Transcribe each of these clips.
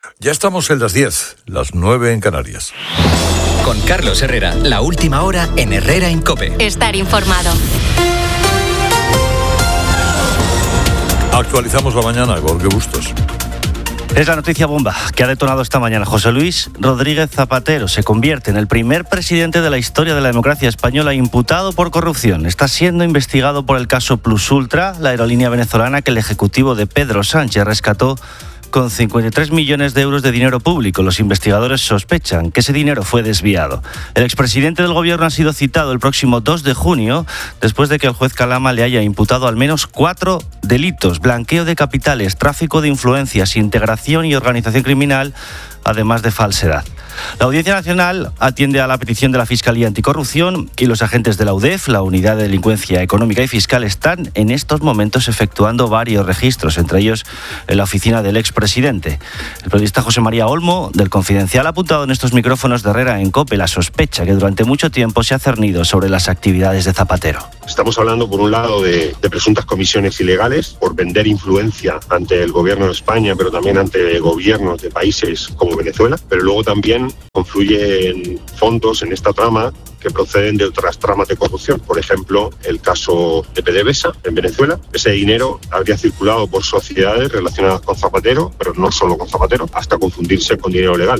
Ya estamos en las 10, las 9 en Canarias. Con Carlos Herrera, la última hora en Herrera en COPE. Estar informado. Actualizamos la mañana, Jorge Bustos. Es la noticia bomba que ha detonado esta mañana. José Luis Rodríguez Zapatero se convierte en el primer presidente de la historia de la democracia española imputado por corrupción. Está siendo investigado por el caso Plus Ultra, la aerolínea venezolana que el ejecutivo de Pedro Sánchez rescató con 53 millones de euros de dinero público. Los investigadores sospechan que ese dinero fue desviado. El expresidente del gobierno ha sido citado el próximo 2 de junio, después de que el juez Calama le haya imputado al menos 4 delitos: blanqueo de capitales, tráfico de influencias, integración y organización criminal, además de falsedad. La Audiencia Nacional atiende a la petición de la Fiscalía Anticorrupción y los agentes de la UDEF, la Unidad de Delincuencia Económica y Fiscal, están en estos momentos efectuando varios registros, entre ellos en la oficina del expresidente. El periodista José María Olmo, del Confidencial, ha apuntado en estos micrófonos de Herrera en COPE la sospecha que durante mucho tiempo se ha cernido sobre las actividades de Zapatero. Estamos hablando, por un lado, de presuntas comisiones ilegales por vender influencia ante el gobierno de España, pero también ante gobiernos de países como Venezuela, pero luego también confluyen fondos en esta trama que proceden de otras tramas de corrupción. Por ejemplo, el caso de PDVSA en Venezuela. Ese dinero habría circulado por sociedades relacionadas con Zapatero, pero no solo con Zapatero, hasta confundirse con dinero legal.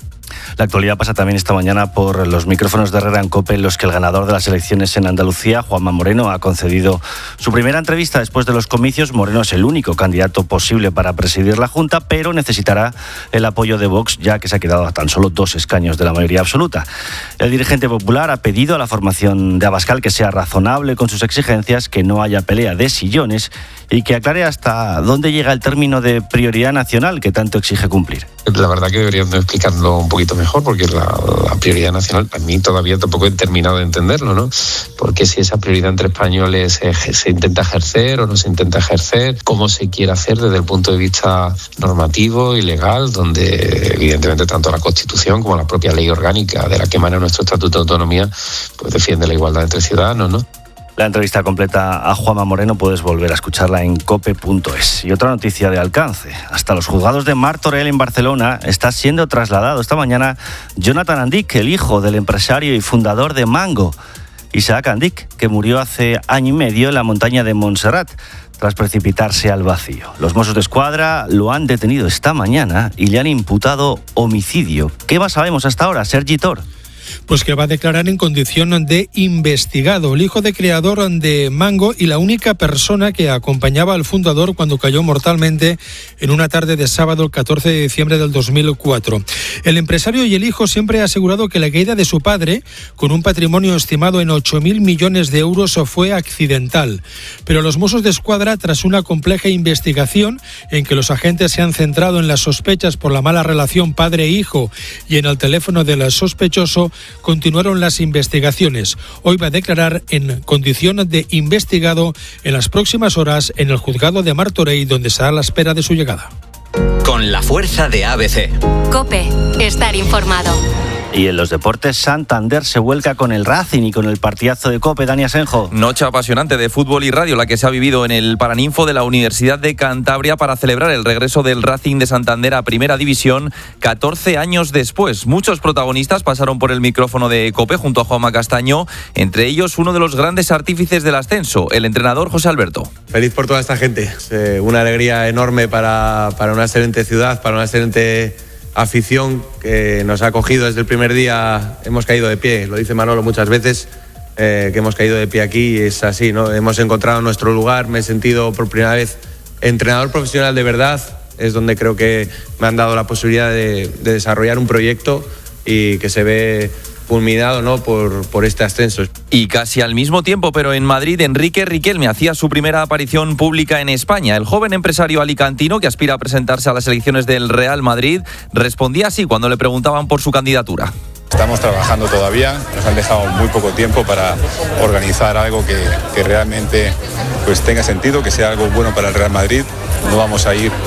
La actualidad pasa también esta mañana por los micrófonos de Herrera en COPE, en los que el ganador de las elecciones en Andalucía, Juanma Moreno, ha concedido su primera entrevista después de los comicios. Moreno es el único candidato posible para presidir la Junta, pero necesitará el apoyo de Vox, ya que se ha quedado a tan solo 2 escaños de la mayoría absoluta. El dirigente popular ha pedido a la formación de Abascal que sea razonable con sus exigencias, que no haya pelea de sillones y que aclare hasta dónde llega el término de prioridad nacional que tanto exige cumplir. La verdad que deberían explicarlo un poquito mejor, porque la prioridad nacional, a mí todavía tampoco he terminado de entenderlo, ¿no? Porque si esa prioridad entre españoles se intenta ejercer o no se intenta ejercer, cómo se quiere hacer desde el punto de vista normativo y legal, donde evidentemente tanto la Constitución como la propia ley orgánica de la que emana nuestro Estatuto de Autonomía pues defiende la igualdad entre ciudadanos, ¿no? La entrevista completa a Juanma Moreno puedes volver a escucharla en cope.es. Y otra noticia de alcance. Hasta los juzgados de Martorell en Barcelona está siendo trasladado esta mañana Jonathan Andic, el hijo del empresario y fundador de Mango, Isaac Andic, que murió hace año y medio en la montaña de Montserrat tras precipitarse al vacío. Los Mossos d'Esquadra lo han detenido esta mañana y le han imputado homicidio. ¿Qué más sabemos hasta ahora, Sergi Tor? Pues que va a declarar en condición de investigado. El hijo de creador de Mango y la única persona que acompañaba al fundador cuando cayó mortalmente en una tarde de sábado, el 14 de diciembre del 2004. El empresario y el hijo siempre ha asegurado que la caída de su padre, con un patrimonio estimado en 8.000 millones de euros, fue accidental. Pero los Mossos d'Esquadra, tras una compleja investigación en que los agentes se han centrado en las sospechas por la mala relación padre-hijo y en el teléfono del sospechoso, continuaron las investigaciones. Hoy va a declarar en condición de investigado en las próximas horas en el juzgado de Martorell, donde estará a la espera de su llegada. Con la fuerza de ABC. COPE, estar informado. Y en los deportes, Santander se vuelca con el Racing y con el partidazo de COPE. Dani Asenjo. Noche apasionante de fútbol y radio, la que se ha vivido en el Paraninfo de la Universidad de Cantabria para celebrar el regreso del Racing de Santander a Primera División 14 años después. Muchos protagonistas pasaron por el micrófono de COPE junto a Juanma Castaño, entre ellos uno de los grandes artífices del ascenso, el entrenador José Alberto. Feliz por toda esta gente, es una alegría enorme para una excelente ciudad, para una excelente afición que nos ha acogido desde el primer día. Hemos caído de pie, lo dice Manolo muchas veces, que hemos caído de pie aquí, y es así, ¿no? Hemos encontrado nuestro lugar, me he sentido por primera vez entrenador profesional de verdad, es donde creo que me han dado la posibilidad de desarrollar un proyecto y que se ve culminado, ¿no?, por este ascenso. Y casi al mismo tiempo, pero en Madrid, Enrique Riquelme hacía su primera aparición pública en España. El joven empresario alicantino, que aspira a presentarse a las elecciones del Real Madrid, respondía así cuando le preguntaban por su candidatura. Estamos trabajando todavía, nos han dejado muy poco tiempo para organizar algo que realmente pues tenga sentido, que sea algo bueno para el Real Madrid. No vamos a ir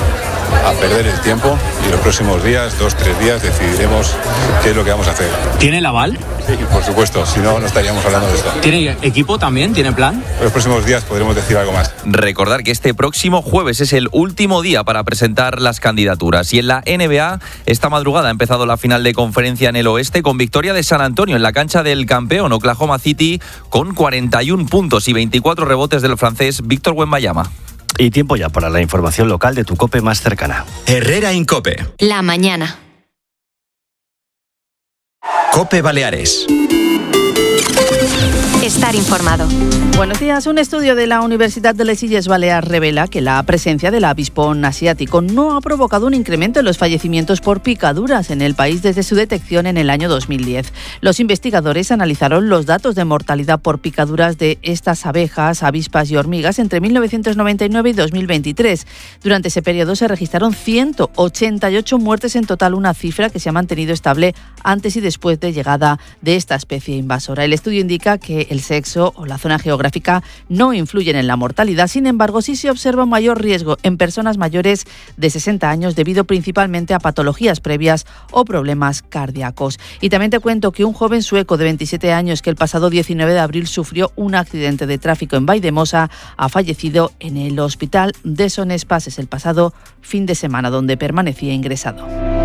a perder el tiempo y los próximos días, 2-3 días, decidiremos qué es lo que vamos a hacer. ¿Tiene el aval? Sí, por supuesto, si no, no estaríamos hablando de esto. ¿Tiene equipo también? ¿Tiene plan? En los próximos días podremos decir algo más. Recordar que este próximo jueves es el último día para presentar las candidaturas. Y en la NBA, esta madrugada ha empezado la final de conferencia en el oeste con victoria de San Antonio en la cancha del campeón Oklahoma City con 41 puntos y 24 rebotes del francés Víctor Wembanyama. Y tiempo ya para la información local de tu COPE más cercana. Herrera Incope. La mañana. COPE Baleares. Estar informado. Buenos días. Un estudio de la Universidad de les Illes Balears revela que la presencia del avispón asiático no ha provocado un incremento en los fallecimientos por picaduras en el país desde su detección en el año 2010. Los investigadores analizaron los datos de mortalidad por picaduras de estas abejas, avispas y hormigas entre 1999 y 2023. Durante ese periodo se registraron 188 muertes en total, una cifra que se ha mantenido estable antes y después de llegada de esta especie invasora. El estudio indica que el sexo o la zona geográfica no influyen en la mortalidad. Sin embargo, sí se observa un mayor riesgo en personas mayores de 60 años debido principalmente a patologías previas o problemas cardíacos. Y también te cuento que un joven sueco de 27 años que el pasado 19 de abril sufrió un accidente de tráfico en Valldemosa ha fallecido en el hospital de Son Espases el pasado fin de semana, donde permanecía ingresado.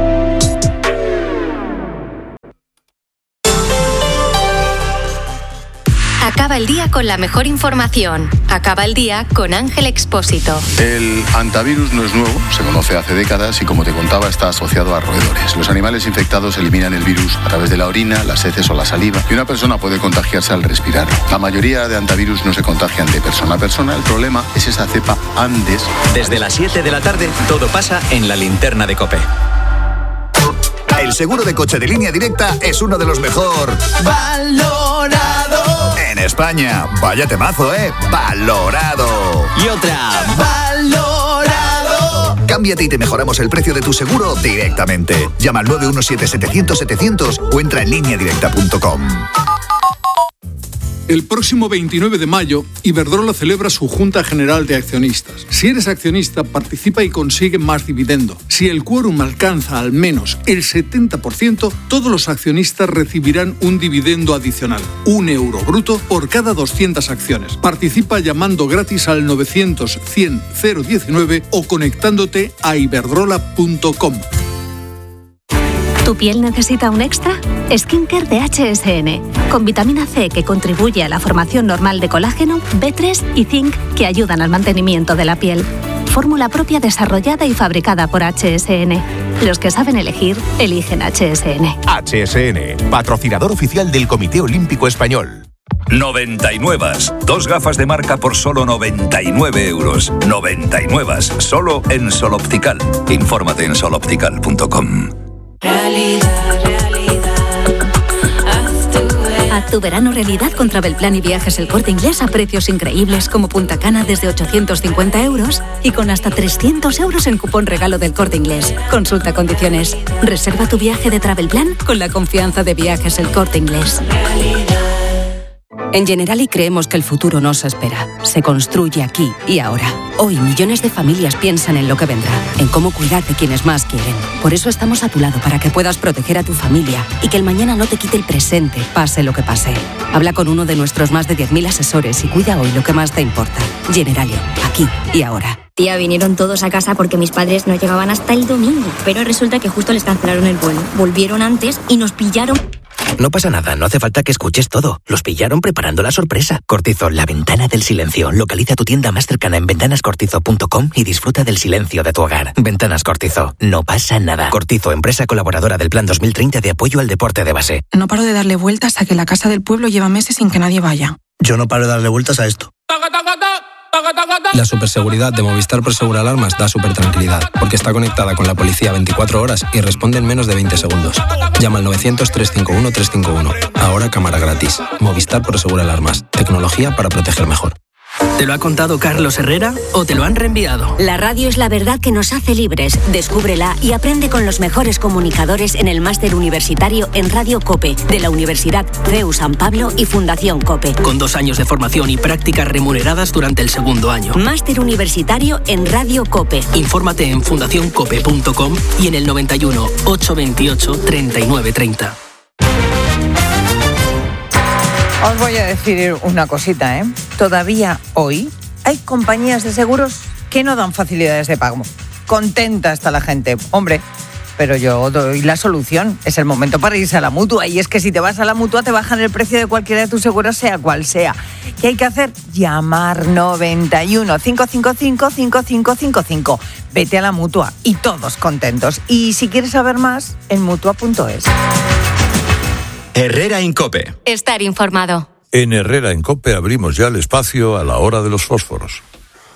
Acaba el día con la mejor información. Acaba el día con Ángel Expósito. El hantavirus no es nuevo, se conoce hace décadas y, como te contaba, está asociado a roedores. Los animales infectados eliminan el virus a través de la orina, las heces o la saliva y una persona puede contagiarse al respirarlo. La mayoría de hantavirus no se contagian de persona a persona. El problema es esa cepa Andes. Desde las 7 de la tarde, todo pasa en la linterna de COPE. El seguro de coche de Línea Directa es uno de los mejor valorado en España. Vaya temazo, ¿eh? Valorado. Y otra. Valorado. Cámbiate y te mejoramos el precio de tu seguro directamente. Llama al 917-700-700 o entra en lineadirecta.com. El próximo 29 de mayo, Iberdrola celebra su Junta General de Accionistas. Si eres accionista, participa y consigue más dividendo. Si el quórum alcanza al menos el 70%, todos los accionistas recibirán un dividendo adicional, €1 bruto por cada 200 acciones. Participa llamando gratis al 900-100-019 o conectándote a iberdrola.com. ¿Tu piel necesita un extra? Skincare de HSN, con vitamina C que contribuye a la formación normal de colágeno, B3 y zinc que ayudan al mantenimiento de la piel. Fórmula propia desarrollada y fabricada por HSN. Los que saben elegir, eligen HSN. HSN, patrocinador oficial del Comité Olímpico Español. 99. 2 gafas de marca por solo 99 euros. 99. Solo en Sol Optical. Infórmate en soloptical.com. Haz tu verano realidad con Travelplan y Viajes El Corte Inglés a precios increíbles como Punta Cana desde 850 euros y con hasta 300 euros en cupón regalo del Corte Inglés. Consulta condiciones. Reserva tu viaje de Travelplan con la confianza de Viajes El Corte Inglés. En Generali creemos que el futuro no se espera, se construye aquí y ahora. Hoy millones de familias piensan en lo que vendrá, en cómo cuidar de quienes más quieren. Por eso estamos a tu lado para que puedas proteger a tu familia y que el mañana no te quite el presente, pase lo que pase. Habla con uno de nuestros más de 10.000 asesores y cuida hoy lo que más te importa. Generali, aquí y ahora. Tía, vinieron todos a casa porque mis padres no llegaban hasta el domingo, pero resulta que justo les cancelaron el vuelo. Volvieron antes y nos pillaron. No pasa nada, no hace falta que escuches todo. Los pillaron preparando la sorpresa. Cortizo, la ventana del silencio. Localiza tu tienda más cercana en ventanascortizo.com y disfruta del silencio de tu hogar. Ventanas Cortizo, no pasa nada. Cortizo, empresa colaboradora del Plan 2030 de apoyo al deporte de base. No paro de darle vueltas a que la casa del pueblo lleva meses sin que nadie vaya. Yo no paro de darle vueltas a esto. La superseguridad de Movistar Prosegur Alarmas da supertranquilidad, porque está conectada con la policía 24 horas y responde en menos de 20 segundos. Llama al 900-351-351. Ahora cámara gratis. Movistar Prosegur Alarmas. Tecnología para proteger mejor. ¿Te lo ha contado Carlos Herrera o te lo han reenviado? La radio es la verdad que nos hace libres. Descúbrela y aprende con los mejores comunicadores en el máster universitario en Radio COPE de la Universidad CEU San Pablo y Fundación COPE. Con 2 años de formación y prácticas remuneradas durante el segundo año. Máster universitario en Radio COPE. Infórmate en fundacioncope.com y en el 91 828 3930. Os voy a decir una cosita, ¿eh? Todavía hoy hay compañías de seguros que no dan facilidades de pago. Contenta está la gente. Hombre, pero yo doy la solución. Es el momento para irse a la Mutua. Y es que si te vas a la Mutua te bajan el precio de cualquiera de tus seguros, sea cual sea. ¿Qué hay que hacer? Llamar 91 555 5555. Vete a la Mutua y todos contentos. Y si quieres saber más, en Mutua.es. Herrera en COPE. Estar informado. En Herrera en COPE abrimos ya el espacio a la hora de los fósforos.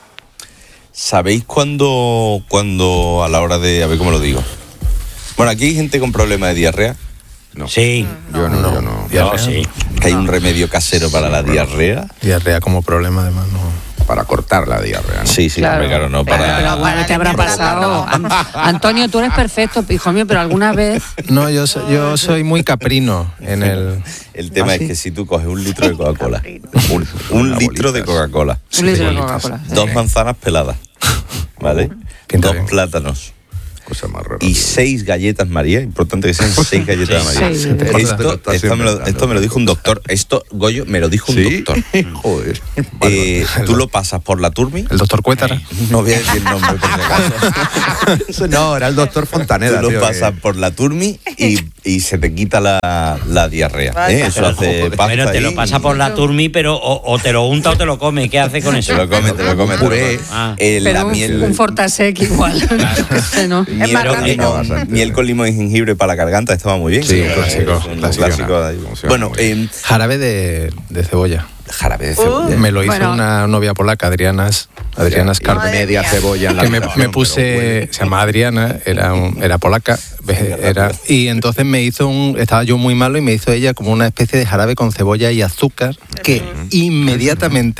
¿Sabéis cuándo a la hora de... A ver cómo lo digo. Bueno, aquí hay gente con problemas de diarrea. No. Sí. Yo no. No, sí. ¿Que hay un remedio casero para la diarrea? Diarrea como problema, además, no. Para cortar la diarrea, ¿no? Sí, claro, no para... Pero bueno, ¿qué habrá pasado? Antonio, tú eres perfecto, hijo mío, pero alguna vez... No, yo soy muy caprino en el... El tema es que si tú coges 1 litro de Coca-Cola, un litro de Coca-Cola, 1 litro de Coca-Cola, 2 manzanas peladas, ¿vale? 2 plátanos. Cosa más rara. Y 6 galletas María, importante que sean 6 galletas María. Esto me lo dijo un doctor. Esto, Goyo, me lo dijo un doctor. Joder. Tú lo pasas por la turmi. El doctor Cuétara. No voy a decir el nombre, por si acaso. No, era el doctor Fontaneda. Tú lo pasas por la turmi y se te quita la diarrea. Eso hace pasta. Bueno, te lo pasa por la turmi, pero o te lo unta o te lo come. ¿Qué hace con eso? Te lo come. Puré. La miel. Un Fortasec igual. No. Miel con limón y jengibre para la garganta, esto va muy bien. Sí, clásico. Bueno, jarabe de cebolla. Jarabe de cebolla. Me lo hizo una novia polaca, Adriana Skarbe. Media cebolla en la me puse, se llama Adriana, era polaca, y entonces me hizo estaba yo muy malo y me hizo ella como una especie de jarabe con cebolla y azúcar que inmediatamente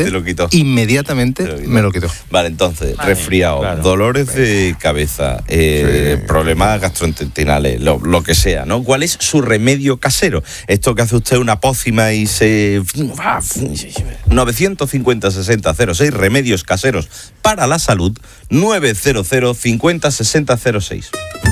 me lo quitó. Vale, entonces, resfriado, dolores de cabeza, problemas gastrointestinales, lo que sea, ¿no? ¿Cuál es su remedio casero? Esto que hace usted una pócima y se... 950 60 06, remedios caseros para la salud, 900 50 60 06.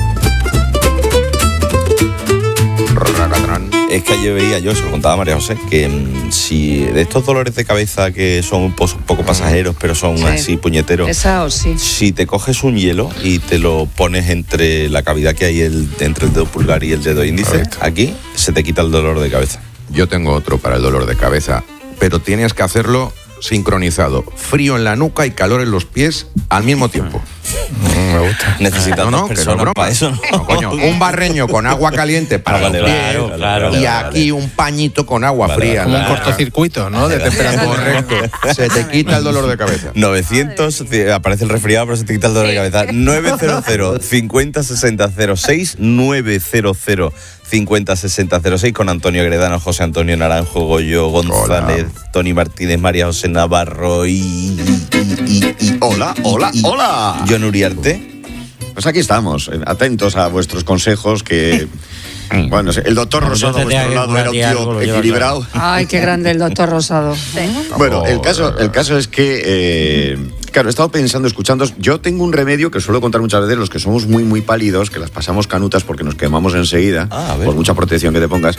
Es que ayer veía yo, se lo contaba María José, que si de estos dolores de cabeza que son un poco pasajeros, pero son así puñeteros, si te coges un hielo y te lo pones entre la cavidad que hay entre el dedo pulgar y el dedo índice, aquí se te quita el dolor de cabeza. Yo tengo otro para el dolor de cabeza, pero tienes que hacerlo sincronizado. Frío en la nuca y calor en los pies al mismo tiempo. Me gusta. Necesitas dos personas para eso. No, coño, un barreño con agua caliente para los pies y aquí un pañito con agua fría. Como un cortocircuito, ¿no? De temperatura. Correcto. Se te quita el dolor de cabeza. 900, aparece el resfriado, pero se te quita el dolor de cabeza. 900 50 60 06, 900 50 60 06 con Antonio Gredano, José Antonio Naranjo, Goyo González, Tony Martínez, María José Navarro y hola. John Uriarte. Pues aquí estamos, atentos a vuestros consejos que... Bueno, el doctor Rosado a vuestro lado era un tío equilibrado. Ay, qué grande el doctor Rosado. Bueno, el caso es que, claro, he estado pensando, escuchando. Yo tengo un remedio que suelo contar muchas veces, los que somos muy, muy pálidos, que las pasamos canutas porque nos quemamos enseguida, por mucha protección que te pongas.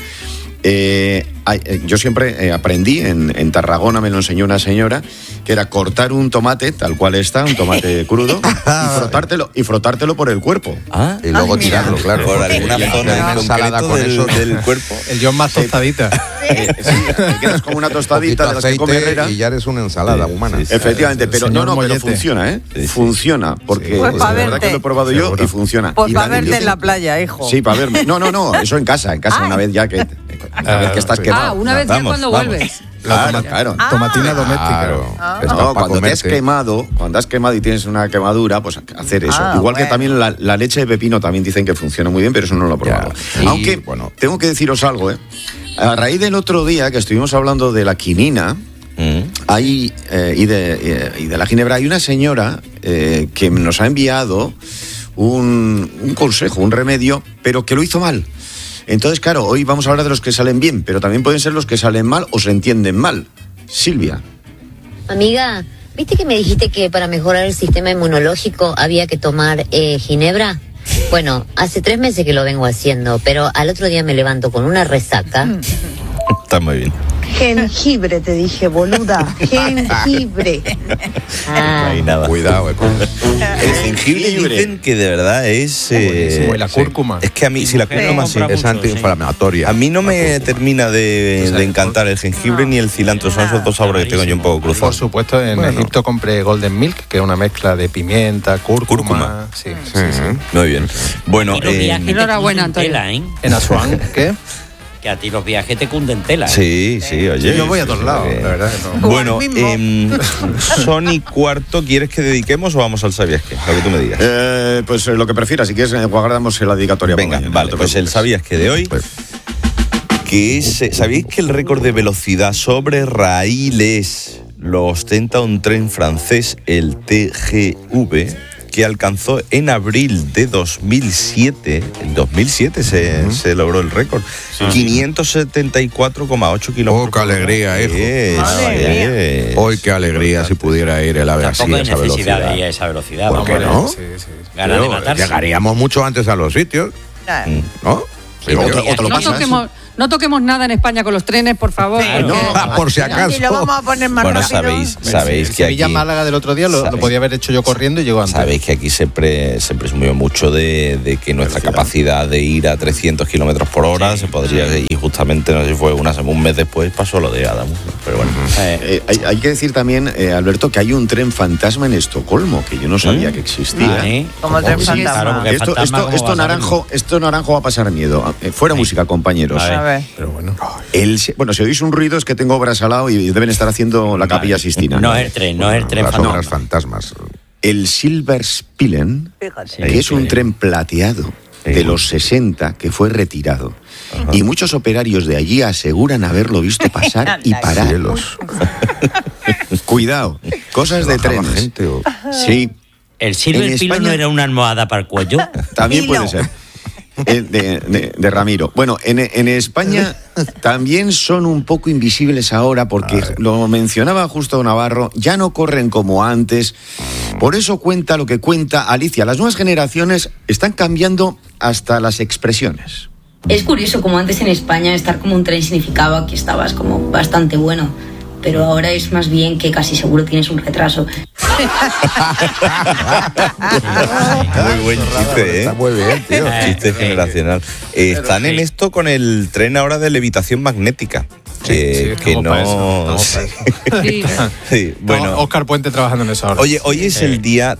Yo siempre aprendí, en Tarragona me lo enseñó una señora, que era cortar un tomate, tal cual está, un tomate crudo, y frotártelo por el cuerpo. Y luego tirarlo, claro. Por alguna zona ensalada con eso del cuerpo. El John más tostadita. Te quedas como una tostadita de las que come Herrera. Y ya eres una ensalada humana. Efectivamente, pero pero funciona, ¿eh? Funciona, porque pues la verdad que lo he probado yo y funciona. Pues para verte en la playa, hijo. Sí, para verme. No, eso en casa, una vez ya que... Una vez que estás quemado. Una vez ya cuando vuelves. Claro. Tomatina doméstica. No, cuando te has quemado y tienes una quemadura, pues hacer eso. Igual que también la leche de pepino también dicen que funciona muy bien, pero eso no lo he probado. Aunque, tengo que deciros algo, A raíz del otro día que estuvimos hablando de la quinina, y de la ginebra. Hay una señora que nos ha enviado un consejo, un remedio, pero que lo hizo mal. Entonces, claro, hoy vamos a hablar de los que salen bien, pero también pueden ser los que salen mal o se entienden mal. Silvia. Amiga, ¿viste que me dijiste que para mejorar el sistema inmunológico había que tomar ginebra? Bueno, hace 3 meses que lo vengo haciendo, pero al otro día me levanto con una resaca. Está muy bien. Jengibre, te dije, boluda. Jengibre. No hay nada. Cuidado, el jengibre dicen que de verdad es... y la cúrcuma. Es que a mí, si la cúrcuma sí, es antiinflamatoria. A mí no me termina de encantar el jengibre ni el cilantro. Son esos dos sabores que tengo yo un poco cruzados. Por supuesto, en Egipto compré Golden Milk, que es una mezcla de pimienta, cúrcuma. Sí. Muy bien. Bueno, enhorabuena, Antonio. En Asuán, ¿qué? Que a ti los viajes te cunden tela. Sí, oye. Yo voy a todos lados, la verdad que no. Bueno, son y cuarto, ¿quieres que dediquemos o vamos al ¿sabías qué? Lo que tú me digas. Pues lo que prefieras, si quieres guardamos la dedicatoria. Venga, vale, pues el ¿sabías qué de hoy? Que es, ¿sabéis que el récord de velocidad sobre raíles lo ostenta un tren francés, el TGV, que alcanzó en abril de 2007, en 2007 se logró el récord, 574,8 kilómetros. ¡Oh, qué alegría, hijo! ¡Hoy qué alegría si pudiera ir el ave así a esa velocidad! De ir a esa velocidad. ¿Por qué no? Ganas de matarse. Llegaríamos mucho antes a los sitios, ¿no? No toquemos nada en España con los trenes, por favor. Por si acaso. Y lo vamos a poner más rápido. Sabéis que aquí... Sevilla-Málaga del otro día lo podía haber hecho yo corriendo y llegó antes. Sabéis que aquí se presumió mucho de que nuestra capacidad de ir a 300 kilómetros por hora se podría... Y justamente, no sé si fue un mes después, pasó lo de Adamus. Pero bueno. Hay que decir también, Alberto, que hay un tren fantasma en Estocolmo, que yo no sabía que existía. Como el tren fantasma. Esto naranjo va a pasar miedo. Fuera música, compañeros. Pero bueno. Si oís un ruido es que tengo obras al lado y deben estar haciendo la Capilla Sistina. No es el tren las obras fantasmas. El Silverspillen, que es un tren plateado de los 60 que fue retirado. Y muchos operarios de allí aseguran haberlo visto pasar y parar. Cuidado, cosas de trenes. Sí. ¿El Silverspillen no era una almohada para el cuello? También puede ser. De Ramiro. Bueno, en España también son un poco invisibles ahora porque lo mencionaba justo Navarro, ya no corren como antes. Por eso cuenta lo que cuenta Alicia. Las nuevas generaciones están cambiando hasta las expresiones. Es curioso, como antes en España estar como un tren significaba que estabas como bastante bueno. Pero ahora es más bien que casi seguro tienes un retraso. Muy buen chiste, Está muy bien, tío. Chiste generacional. Están en esto con el tren ahora de levitación magnética. Que no... Bueno, Óscar Puente trabajando en eso ahora. Oye, hoy es el día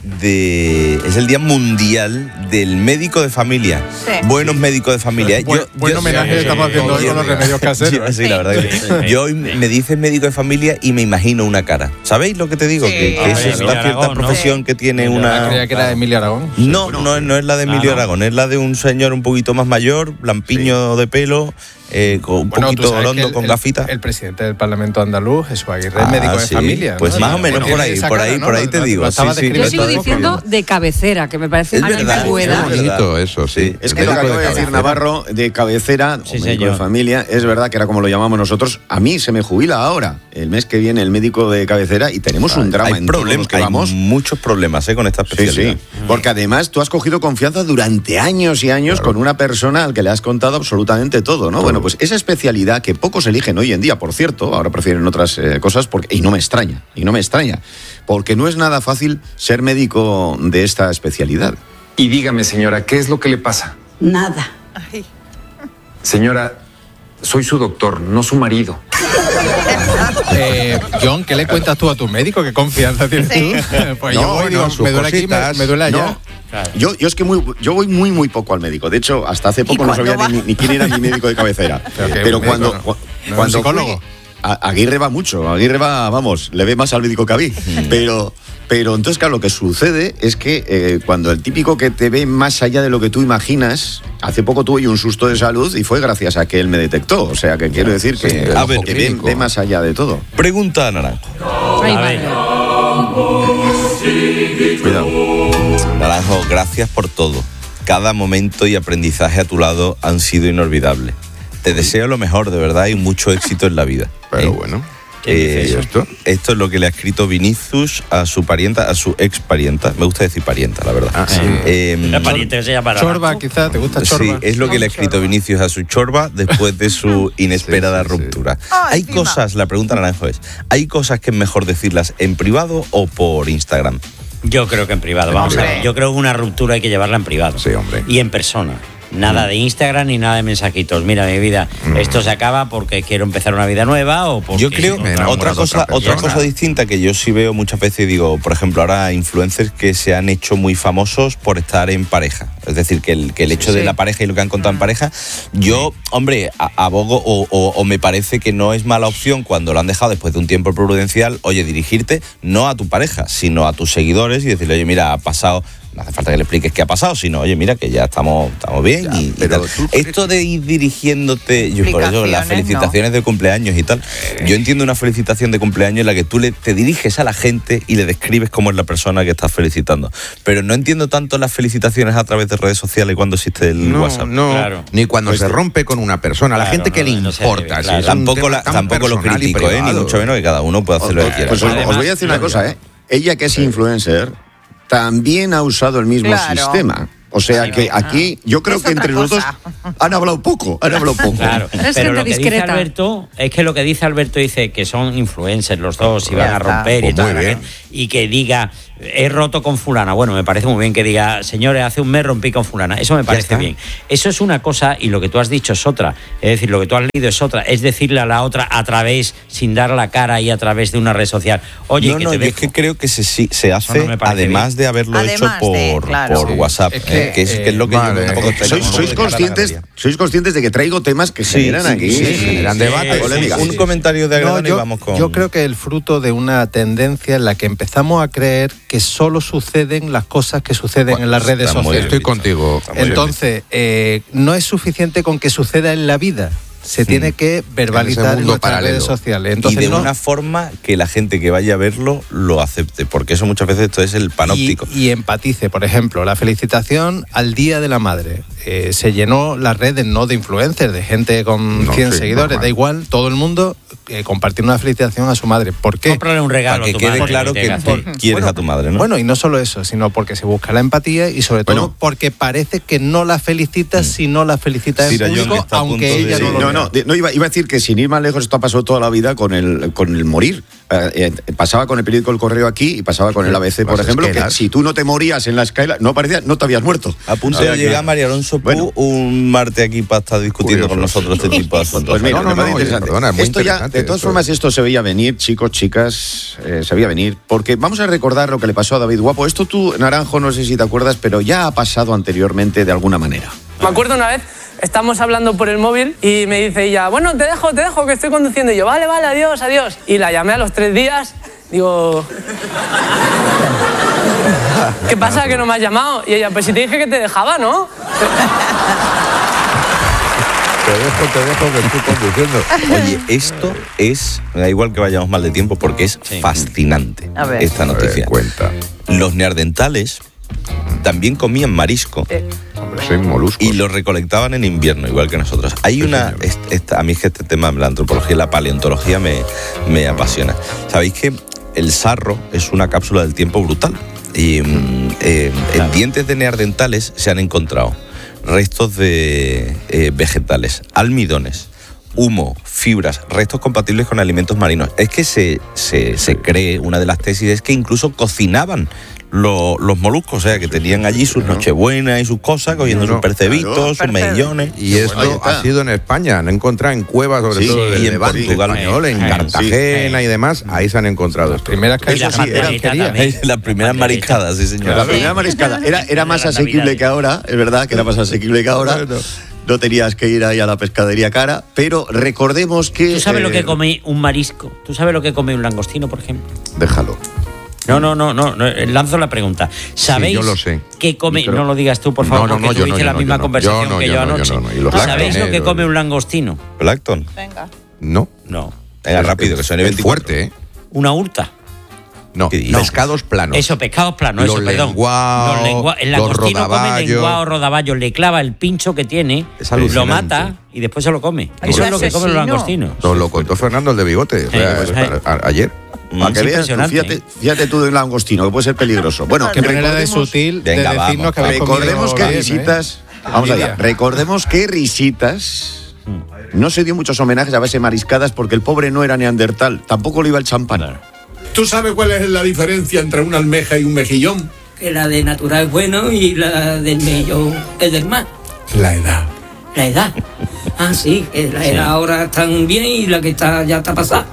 mundial del médico de familia. Buenos médicos de familia. Buen homenaje que estamos haciendo hoy con los remedios caseros. Sí, la verdad que yo hoy me dices médico de familia y me imagino una cara. ¿Sabéis lo que te digo? Que es una cierta profesión que tiene una... Creía que era de Emilio Aragón. No es la de Emilio Aragón, es la de un señor un poquito más mayor, lampiño de pelo, con un poquito londo, con gafitas. El presidente del Parlamento andaluz, Jesús Aguirre, es médico de familia. Pues más o menos por ahí te digo. Yo sigo diciendo de cabecera, que me parece una antigüedad. Es bonito eso, sí. Es que lo que acaba de decir Navarro, de cabecera, médico de familia, es verdad que era como lo llamamos nosotros. A mí se me jubila ahora, el mes que viene, el médico de cabecera y tenemos un drama en todos los que vamos. Hay muchos problemas con esta especialidad. Sí. Porque además tú has cogido confianza durante años y años con una persona al que le has contado absolutamente todo, ¿no? Bueno, pues esa especialidad que pocos eligen hoy en día, por cierto, ahora prefieren otras cosas, y no me extraña, porque no es nada fácil ser médico de esta especialidad. Y dígame, señora, ¿qué es lo que le pasa? Nada. Señora, soy su doctor, no su marido. John, ¿qué le cuentas tú a tu médico? ¿Qué confianza tienes tú? Pues yo voy, digo, me duele aquí, me duele allá. No. Yo es que yo voy muy poco al médico. De hecho, hasta hace poco no sabía ni quién era mi médico de cabecera. Pero cuando psicólogo. Aguirre va mucho. Aguirre va, vamos, le ve más al médico que a mí. Pero entonces, claro, lo que sucede es que cuando el típico que te ve más allá de lo que tú imaginas, hace poco tuve un susto de salud y fue gracias a que él me detectó. O sea, que quiero decir que, que ve más allá de todo. Pregunta a Naranjo. Cuidado. Naranjo, gracias por todo. Cada momento y aprendizaje a tu lado han sido inolvidables. Te deseo lo mejor, de verdad, y mucho éxito en la vida. Pero bueno. Esto es lo que le ha escrito Vinicius a su parienta, a su ex parienta. Me gusta decir parienta, la verdad. La parienta que se llama Chorba, quizás, ¿te gusta Chorba? Sí, es lo que le ha escrito Vinicius a su Chorba después de su inesperada ruptura. Hay cosas, la pregunta Naranjo es, ¿hay cosas que es mejor decirlas en privado o por Instagram? Yo creo que en privado, vamos a ver. Yo creo que una ruptura hay que llevarla en privado. Sí, hombre. Y en persona. Nada de Instagram ni nada de mensajitos. Mira, mi vida, esto se acaba porque quiero empezar una vida nueva o porque... Yo creo otra cosa distinta que yo sí veo muchas veces, digo, por ejemplo, ahora influencers que se han hecho muy famosos por estar en pareja. Es decir, que el hecho de la pareja y lo que han contado en pareja, yo, hombre, abogo o me parece que no es mala opción cuando lo han dejado después de un tiempo prudencial, oye, dirigirte no a tu pareja, sino a tus seguidores y decirle, oye, mira, ha pasado... No hace falta que le expliques qué ha pasado, sino, oye, mira, que ya estamos bien. Ya, y tal. Esto de ir dirigiéndote, yo por eso las felicitaciones de cumpleaños y tal, yo entiendo una felicitación de cumpleaños en la que tú te diriges a la gente y le describes cómo es la persona que estás felicitando. Pero no entiendo tanto las felicitaciones a través de redes sociales cuando existe el WhatsApp. No, claro. Ni cuando se rompe con una persona. La gente que le importa. Claro. Tampoco lo critico, ni mucho menos, que cada uno puede hacer lo que quiera. Pues os voy a decir una cosa, Ella, que es influencer, también ha usado el mismo sistema. O sea que aquí yo creo que entre los dos han hablado poco. Claro, pero lo que dice Alberto es que lo que dice Alberto dice que son influencers los dos y van a romper y tal, y que diga he roto con fulana. Bueno, me parece muy bien que diga, señores, hace un mes rompí con fulana. Eso me parece bien. Eso es una cosa y lo que tú has dicho es otra. Es decir, lo que tú has leído es otra. Es decirle a la otra a través, sin dar la cara y a través de una red social. Oye, yo es que creo que se hace además de haberlo hecho por WhatsApp. Que es lo que yo un poco ¿Sois conscientes de que traigo temas que se generan aquí? Generan debate. Un comentario de agradable y vamos con... Yo creo que el fruto de una tendencia en la que empezamos a creer que solo suceden las cosas que suceden en las redes sociales. Estoy contigo. Entonces, no es suficiente con que suceda en la vida. Se tiene que verbalizar en nuestras redes sociales. Entonces, y de una forma que la gente que vaya a verlo lo acepte, porque eso muchas veces esto es el panóptico. Y empatice, por ejemplo, la felicitación al Día de la Madre. Se llenó las redes no de influencers, de gente con 100 seguidores, da igual, todo el mundo compartir una felicitación a su madre. ¿Por qué? Cómprale un regalo para que quede claro que quieres a tu madre, ¿no? Bueno, y no solo eso, sino porque se busca la empatía y sobre todo porque parece que no la felicita si no la felicita en público, aunque ella no iba a decir que sin ir más lejos esto ha pasado toda la vida con el morir. Pasaba con el periódico El Correo aquí y pasaba con el ABC, por ejemplo, que si tú no te morías en la escala, no te habías muerto. A punto de llegar María Alonso Pú un martes aquí para estar discutiendo con nosotros este tipo de asuntos. Pues mira, me parece interesante. Esto ya, de todas formas, esto se veía venir, chicos, chicas, se veía venir, porque vamos a recordar lo que le pasó a David Guapo. Esto tú, Naranjo, no sé si te acuerdas, pero ya ha pasado anteriormente de alguna manera. Me acuerdo una vez, estamos hablando por el móvil y me dice ella, bueno, te dejo, que estoy conduciendo. Y yo, vale, adiós. Y la llamé a los 3 días, digo... ¿Qué pasa, que no me has llamado? Y ella, pues si te dije que te dejaba, ¿no? Te dejo que estoy conduciendo. Oye, esto es, me da igual que vayamos mal de tiempo, porque es fascinante esta noticia. Cuenta. Los neandertales también comían marisco. Y lo recolectaban en invierno, igual que nosotros. Hay a mí es que este tema de la antropología y la paleontología me apasiona. ¿Sabéis que el sarro es una cápsula del tiempo brutal? Y en dientes de neandertales se han encontrado restos de vegetales, almidones, humo, fibras, restos compatibles con alimentos marinos. Es que se cree, una de las tesis es que incluso cocinaban los moluscos, o sea, que tenían allí sus nochebuenas y sus cosas, cogiendo sus percebitos, sus mejillones. Y esto ha sido en España, han encontrado en cuevas, sobre todo del Levante español, en Cartagena y demás, ahí se han encontrado. Las primeras las primeras mariscadas, sí, señor. La primera mariscada era más asequible que ahora, es verdad que era más asequible que ahora. No tenías que ir ahí a la pescadería cara, pero recordemos que... ¿Tú sabes lo que come un marisco? ¿Tú sabes lo que come un langostino, por ejemplo? Déjalo. No, lanzo la pregunta. ¿Sabéis yo lo sé. qué come? No lo digas tú, por favor, porque tuviste la misma conversación que yo anoche. ¿Sabéis lo que come un langostino? ¿Plancton? Venga. No. Venga, rápido, que suene 24. Fuerte, ¿eh? Una urta. No, pescados planos. Eso, pescados planos, los perdón. Los El langostino come rodaballos. lenguado, rodaballo, le clava el pincho que tiene, lo mata y después se lo come. Eso es lo que comen los langostinos. Nos lo contó Fernando, el de bigote, ayer. Para que veas, fíjate tú de un langostino, que puede ser peligroso. Bueno, qué manera de sutil de decirnos que habéis recordemos que bien, Risitas... Vamos allá. Recordemos que Risitas no se dio muchos homenajes a base de mariscadas porque el pobre no era neandertal, tampoco le iba el champán. ¿Tú sabes cuál es la diferencia entre una almeja y un mejillón? Que la de natural es bueno y la del mejillón es del mar. La edad. La edad. Ah, sí, que la edad ahora está bien y la que está ya está pasada.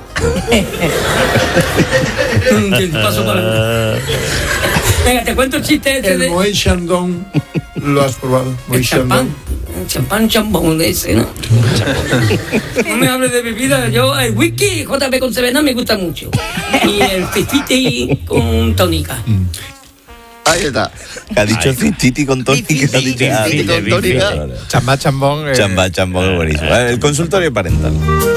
Venga, te cuento el chiste este de... El Moët Chandon, ¿lo has probado? El champán. Champán chambón de ese, ¿no? No me hables de bebida. Yo, el whisky JB con Sevena me gusta mucho. Y el fifiti con tónica. Ahí está. Ha dicho fifiti con tónica. Fifiti con tónica. Chambá chambón. Chambá chambón es buenísimo. El consultorio parental.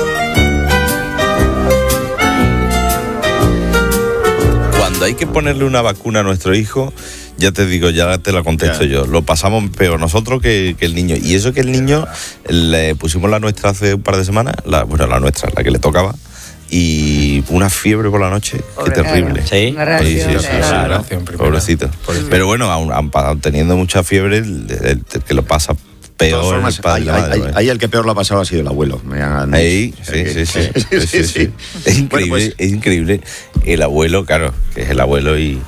Cuando hay que ponerle una vacuna a nuestro hijo, ya te digo, ya te la contesto yo. Lo pasamos peor nosotros que el niño. Y eso que el niño, le pusimos la nuestra hace un par de semanas, la nuestra, la que le tocaba, y una fiebre por la noche, qué terrible. Sí, pobrecito. Pero bueno, aun teniendo mucha fiebre, el que lo pasa peor. Formas, ahí el que peor lo ha pasado ha sido el abuelo. Sí. Es increíble, es increíble. El abuelo, claro, que es el abuelo y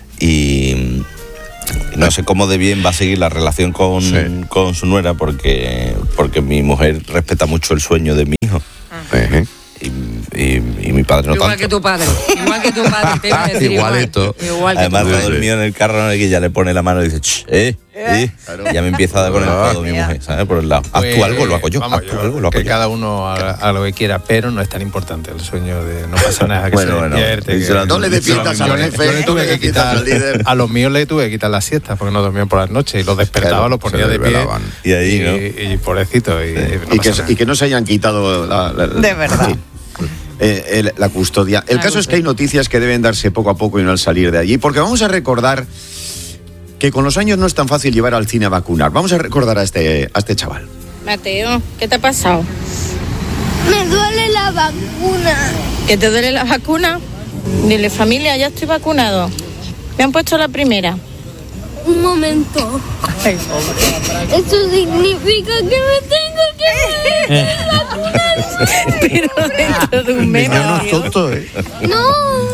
no sé cómo de bien va a seguir la relación con su nuera porque mi mujer respeta mucho el sueño de mi hijo. Y mi padre no igual tanto. Que tu padre, te iba a decir Igualito. Además, lo dormido en el carro, que ya le pone la mano y dice, claro. Ya me empieza a dar con el codo mi mujer, ¿sabes? Por el lado. Haz tú algo, lo hago yo. Que cada uno haga lo que quiera, pero no es tan importante el sueño de no pasa nada que se despierte. No le despiertas al jefe, a los míos le tuve que quitar las siestas porque no dormían por las noches y los despertaba, los ponía de pie. Y ahí, ¿no? Y pobrecito. Y que no se hayan quitado de verdad. Sí. La custodia. El caso es que hay noticias que deben darse poco a poco y no al salir de allí, porque vamos a recordar que con los años no es tan fácil llevar al cine a vacunar. Vamos a recordar a este chaval. Mateo, ¿qué te ha pasado? Me duele la vacuna. ¿Que te duele la vacuna? Dile, familia, ya estoy vacunado. Me han puesto la primera. Un momento. Eso significa que me tengo que vacunar. Pero dentro de un mes. No es tonto, No.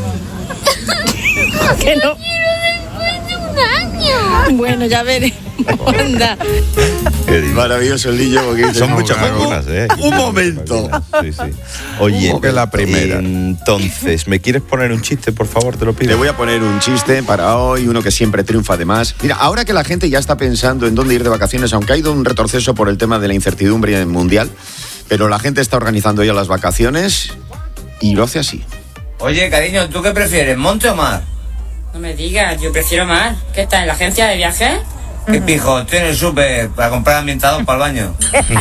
Que no. Quiero después de un año. Bueno, ya veremos. Anda. Maravilloso el niño porque son muchas vacunas, Un momento. Sí. Oye, que la primera. Entonces, ¿me quieres poner un chiste, por favor? Te lo pido. Te voy a poner un chiste para hoy, uno que siempre triunfa además. Mira, ahora que la gente ya está pensando en dónde ir de vacaciones, aunque ha ido un retroceso por el tema de la incertidumbre mundial, pero la gente está organizando ya las vacaciones y lo hace así. Oye, cariño, ¿tú qué prefieres, monte o mar? No me digas, yo prefiero mar. ¿Qué está en la agencia de viajes? ¿Qué pijo? Estoy en el súper para comprar ambientador para el baño.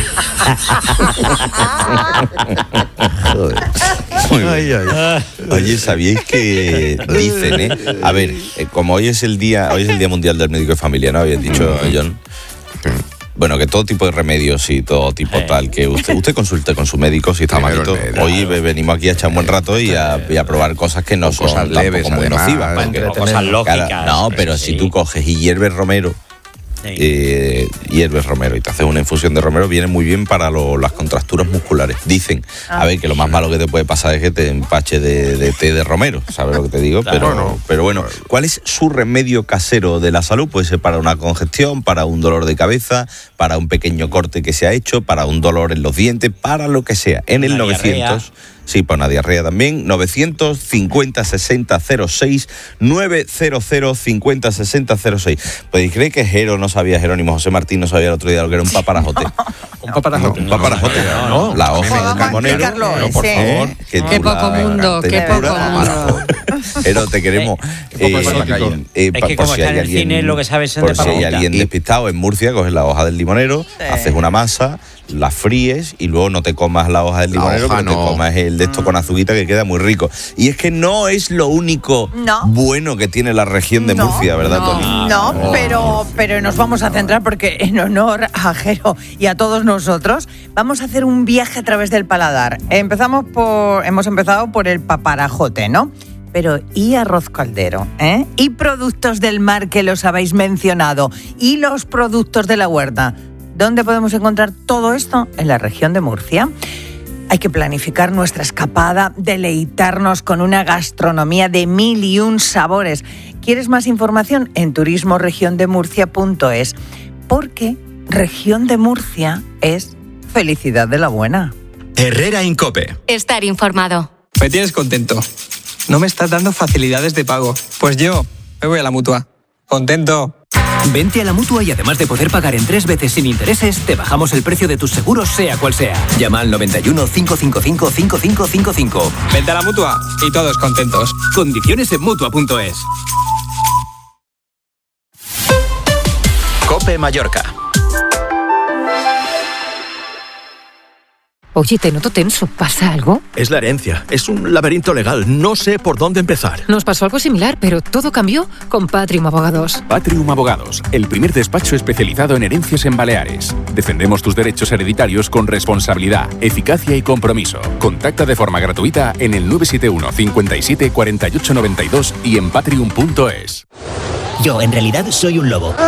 Oye, ¿sabíais que dicen, a ver, como hoy es el día mundial del médico de familia, ¿no? Habías dicho, John. Bueno, que todo tipo de remedios y todo tipo tal, que usted consulte con su médico si está malito. Hoy venimos aquí a echar un buen rato y a probar cosas que no son leves, tampoco muy nocivas. Cosas lógicas. No, pero si tú coges y hierves romero, hierves romero y te haces una infusión de romero, viene muy bien para las contracturas musculares. Dicen, a ver, que lo más malo que te puede pasar es que te empache de té de romero, ¿sabes lo que te digo? Claro. Pero bueno, ¿cuál es su remedio casero de la salud? Puede ser para una congestión, para un dolor de cabeza, para un pequeño corte que se ha hecho, para un dolor en los dientes, para lo que sea. En el 900... Sí, para una diarrea también. 950-6006, 900-50-6006. ¿Podéis creer que Jerónimo no sabía José Martín no sabía el otro día lo que era un paparajote? Un paparajote. Un paparajote, no. La hoja del limonero. No, por favor. Qué poco mundo, qué poco mundo. Pero te queremos. Es que como está en el cine, lo que sabes es de por si hay alguien despistado, en Murcia coges la hoja del limonero, haces una masa, la fríes y luego no te comas la hoja del limonero, pero te comas el de esto con azuquita, que queda muy rico. Y es que no es lo único bueno que tiene la región de Murcia, ¿verdad, Tony? No, pero nos vamos a centrar porque en honor a Jero y a todos nosotros vamos a hacer un viaje a través del paladar. Hemos empezado por el paparajote, ¿no? Pero ¿y arroz caldero? ¿Y productos del mar que los habéis mencionado? ¿Y los productos de la huerta? ¿Dónde podemos encontrar todo esto? En la región de Murcia. Hay que planificar nuestra escapada, deleitarnos con una gastronomía de 1001 sabores. ¿Quieres más información? En turismoregiondemurcia.es. Porque Región de Murcia es felicidad de la buena. Herrera Incope. Estar informado. Me tienes contento. No me estás dando facilidades de pago. Pues yo me voy a la Mutua. Contento. Vente a la Mutua y además de poder pagar en 3 veces sin intereses, te bajamos el precio de tus seguros sea cual sea. Llama al 91 555 5555. Vente a la Mutua y todos contentos. Condiciones en Mutua.es. COPE Mallorca. Oye, te noto tenso. ¿Pasa algo? Es la herencia. Es un laberinto legal. No sé por dónde empezar. Nos pasó algo similar, pero todo cambió con Patrium Abogados. Patrium Abogados, el primer despacho especializado en herencias en Baleares. Defendemos tus derechos hereditarios con responsabilidad, eficacia y compromiso. Contacta de forma gratuita en el 971 57 48 92 y en patrium.es. Yo, en realidad, soy un lobo.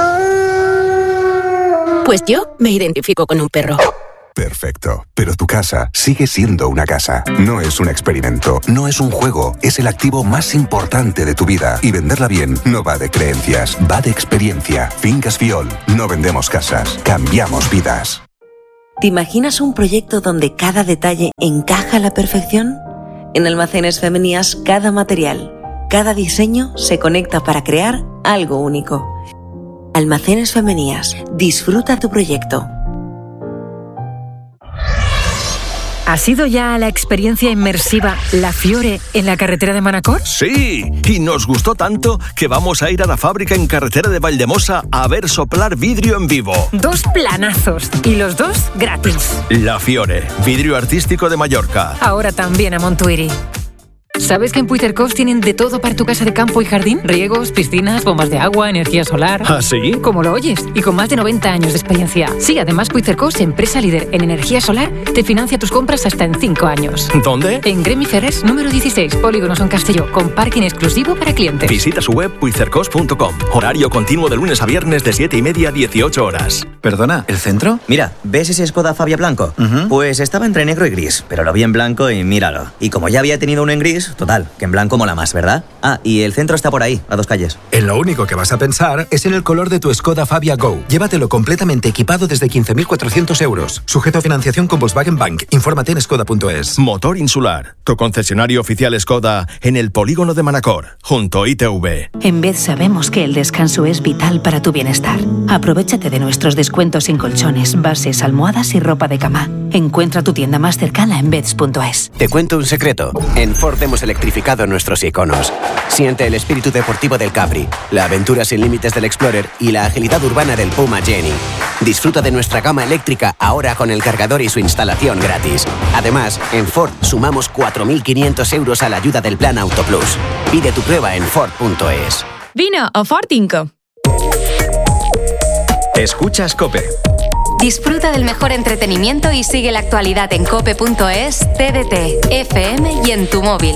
Pues yo me identifico con un perro. Perfecto, pero tu casa sigue siendo una casa. No es un experimento, no es un juego, es el activo más importante de tu vida. Y venderla bien no va de creencias, va de experiencia. Fincas Fiol, no vendemos casas, cambiamos vidas. ¿Te imaginas un proyecto donde cada detalle encaja a la perfección? En Almacenes Femenías, cada material, cada diseño se conecta para crear algo único. Almacenes Femenías, disfruta tu proyecto. ¿Has ido ya a la experiencia inmersiva La Fiore en la carretera de Manacor? Sí, y nos gustó tanto que vamos a ir a la fábrica en carretera de Valldemosa a ver soplar vidrio en vivo. 2 planazos y los 2 gratis. La Fiore, vidrio artístico de Mallorca. Ahora también a Montuiri. ¿Sabes que en Puitercos tienen de todo para tu casa de campo y jardín? Riegos, piscinas, bombas de agua, energía solar. ¿Ah, sí? Como lo oyes, y con más de 90 años de experiencia. Sí, además Puitercos, empresa líder en energía solar, te financia tus compras hasta en 5 años. ¿Dónde? En Gremi Ferres, número 16, Polígono Son Castelló, con parking exclusivo para clientes. Visita su web puitercos.com. Horario continuo de lunes a viernes de 7:30 a 18 horas. ¿Perdona, el centro? Mira, ¿ves ese Skoda Fabia blanco? Pues estaba entre negro y gris, pero lo vi en blanco y míralo. Y como ya había tenido uno en gris, total, que en blanco mola más, ¿verdad? Ah, y el centro está por ahí, a 2 calles. En lo único que vas a pensar es en el color de tu Skoda Fabia Go. Llévatelo completamente equipado desde 15.400 euros. Sujeto a financiación con Volkswagen Bank. Infórmate en skoda.es. Motor Insular, tu concesionario oficial Skoda en el polígono de Manacor, junto a ITV. En Bed sabemos que el descanso es vital para tu bienestar. Aprovechate de nuestros descuentos en colchones, bases, almohadas y ropa de cama. Encuentra tu tienda más cercana en beds.es. Te cuento un secreto. En Ford hemos electrificado nuestros iconos. Siente el espíritu deportivo del Capri, la aventura sin límites del Explorer y la agilidad urbana del Puma Jenny. Disfruta de nuestra gama eléctrica ahora con el cargador y su instalación gratis. Además, en Ford sumamos 4.500 euros a la ayuda del Plan Auto Plus. Pide tu prueba en Ford.es. Vino a Ford Inco. Escuchas COPE. Disfruta del mejor entretenimiento y sigue la actualidad en cope.es, TDT, FM y en tu móvil.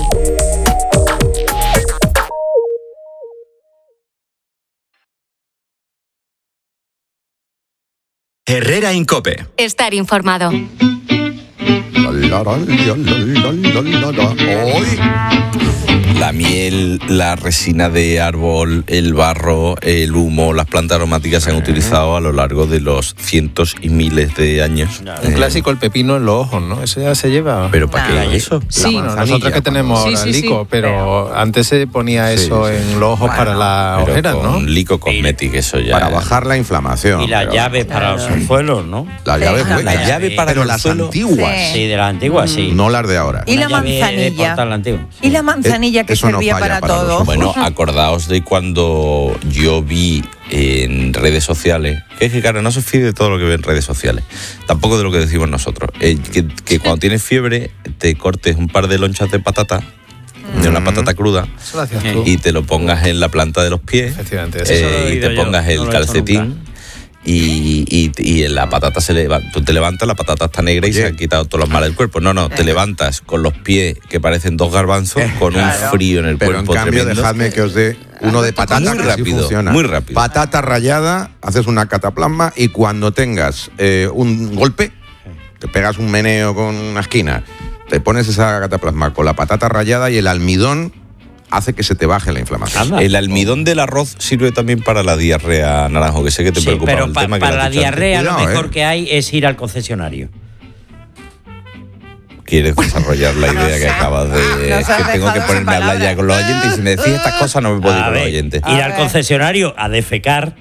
Herrera Incope. Estar informado. Hoy la miel, la resina de árbol, el barro, el humo, las plantas aromáticas se han utilizado a lo largo de los cientos y miles de años. Un clásico, el pepino en los ojos, ¿no? Ese ya se lleva. ¿Pero para qué es eso? Sí, nosotros que tenemos ahora lico, pero antes se ponía eso en los ojos para las ojeras, ¿no? Lico cosmético, eso ya. Para bajar la inflamación. Y las llaves para los suelos, ¿no? Las llaves buenas. Las llaves para pero los las suelos. antiguas. Sí, de las antiguas, sí. No las de ahora. Y la manzanilla. Y la manzanilla que eso servía no falla para todo. Bueno, acordaos de cuando yo vi en redes sociales, que es que claro, no se fíe de todo lo que ve en redes sociales, tampoco de lo que decimos nosotros, que cuando tienes fiebre te cortes un par de lonchas de patata, de una patata cruda, y te lo pongas en la planta de los pies, y te pongas el calcetín. Y en la patata tú te levantas, la patata está negra y se han quitado todos los males del cuerpo. No, te levantas con los pies que parecen 2 garbanzos, con un frío en el cuerpo. Pero en cambio, tremendo. Dejadme que os dé uno de patata. Muy rápido, muy rápido. Patata rallada, haces una cataplasma y cuando tengas un golpe, te pegas un meneo con una esquina, te pones esa cataplasma con la patata rallada y el almidón hace que se te baje la inflamación. El almidón del arroz sirve también para la diarrea, Naranjo, que sé que te preocupa pero el tema. Para la diarrea Cuidado, lo mejor que hay es ir al concesionario. ¿Quieres desarrollar la idea que acabas de...? Es que tengo que ponerme a hablar ya con los oyentes y si me decís estas cosas no me puedo ir con los oyentes. Ir al concesionario a defecar.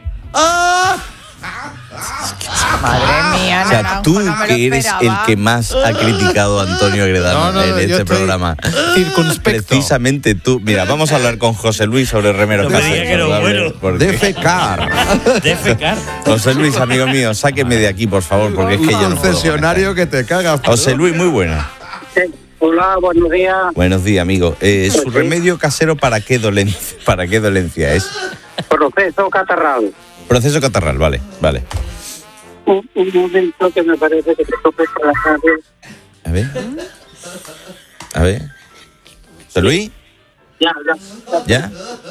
Madre mía, O sea, Naranjo, tú no me lo que eres esperaba. el que más ha criticado a Antonio Agredano en este programa. Precisamente tú. Mira, vamos a hablar con José Luis sobre remeros caseros. Defecar. Defecar. José Luis, amigo mío, sáqueme de aquí, por favor, porque es que yo no puedo. Concesionario que te cagas. José Luis, muy buena. Hola, buenos días. Buenos días, amigo. ¿Su remedio casero para qué dolencia es? Proceso catarral. Proceso catarral, vale. Un momento que me parece que se tope por la radio. A ver. ¿José Luis? Ya.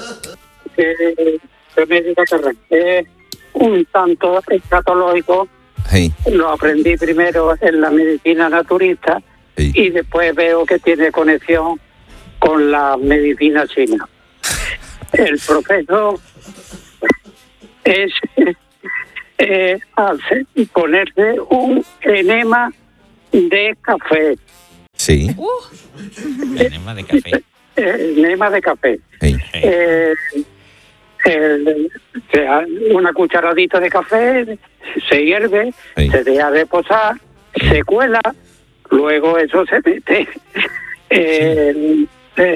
Remedio catarral. Un tanto escatológico. Sí. Lo aprendí primero en la medicina naturista y después veo que tiene conexión con la medicina china. El proceso es ponerse un enema de café. Sí. Enema de café. Enema de café. Sí. Una cucharadita de café, se hierve, se deja reposar, se cuela, luego eso se mete en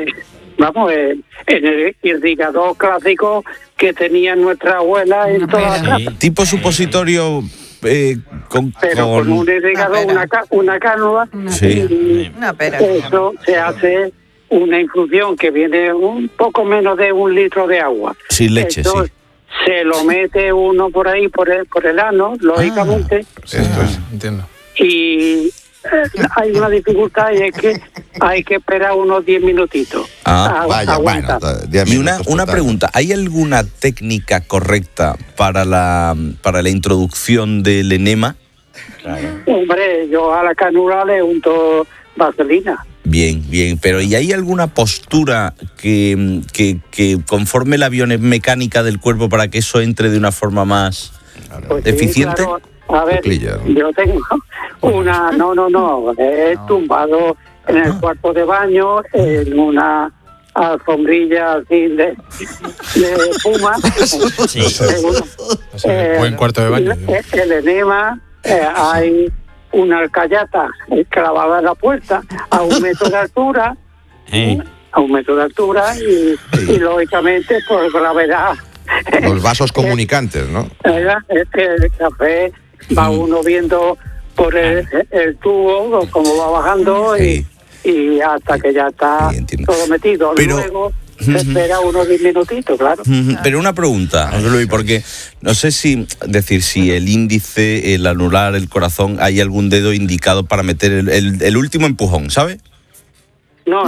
el irrigador clásico que tenía nuestra abuela en toda la casa. Tipo supositorio con un irrigador, una cánula. Sí. Eso se hace una infusión que viene un poco menos de 1 litro de agua. Sin leche, eso, sí. Se lo mete uno por ahí, por el ano, lógicamente. Entiendo. Y hay una dificultad y es que hay que esperar unos 10 minutitos. Vaya, bueno. Y una pregunta, ¿hay alguna técnica correcta para la introducción del enema? Hombre, yo a la cánula le unto vaselina. Bien, pero ¿y hay alguna postura que conforme la biomecánica del cuerpo para que eso entre de una forma más eficiente? Claro. A ver, yo tengo una... No, he tumbado en el cuarto de baño, en una alfombrilla así de espuma. Sí. Buen cuarto de baño. El enema, hay una alcayata clavada en la puerta a 1 metro de altura. A 1 metro de altura y lógicamente por gravedad. Los vasos comunicantes, ¿no? El café va uno viendo por el tubo cómo va bajando y hasta que ya está todo metido. Luego se espera unos 10 minutitos, claro. Pero una pregunta, José Luis, porque no sé si el índice, el anular, el corazón, hay algún dedo indicado para meter el último empujón, ¿sabes? No.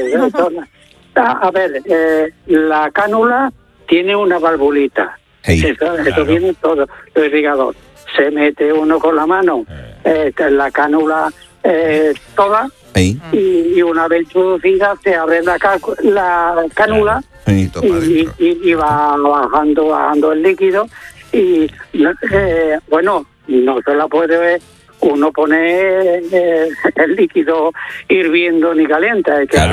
A ver, la cánula tiene una valvulita. Eso viene todo, el irrigador. Se mete uno con la mano, la cánula toda, y una vez introducida se abre la cánula y va bajando el líquido y bueno, no se la puede ver uno pone el líquido hirviendo ni caliente.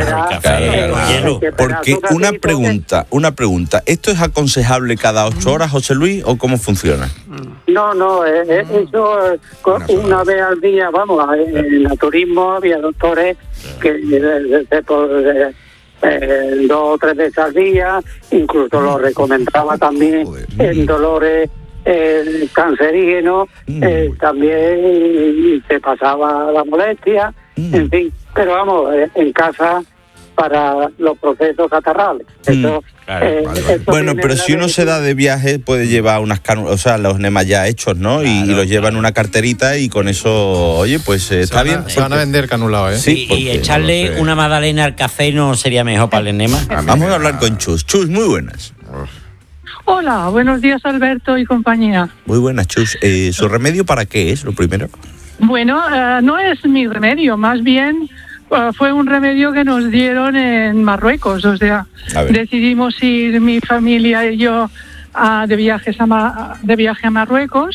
Porque una pregunta, ¿esto es aconsejable cada 8 horas, José Luis, o cómo funciona? No, eso una vez al día, vamos, en el turismo había doctores que por 2 o 3 veces al día, incluso lo recomendaba también en dolores cancerígeno, también se pasaba la molestia, en fin, pero vamos, en casa para los procesos catarrales. Eso, bueno, pero si uno se da de viaje puede llevar unas cánulas, o sea, los enemas ya hechos, ¿no? Y los lleva en una carterita y con eso, oye, pues está bien. Se van a vender canulados, ¿eh? Sí, y echarle una magdalena al café no sería mejor para el enema. Vamos a hablar con Chus. Chus, muy buenas. Hola, buenos días Alberto y compañía. Muy buenas, Chus. ¿Su remedio para qué es, lo primero? Bueno, no es mi remedio, más bien fue un remedio que nos dieron en Marruecos. O sea, decidimos ir mi familia y yo de viaje a Marruecos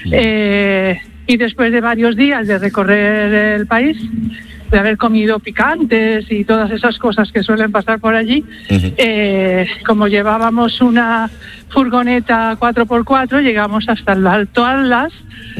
y después de varios días de recorrer el país, de haber comido picantes y todas esas cosas que suelen pasar por allí, como llevábamos una furgoneta 4x4, llegamos hasta el Alto Atlas,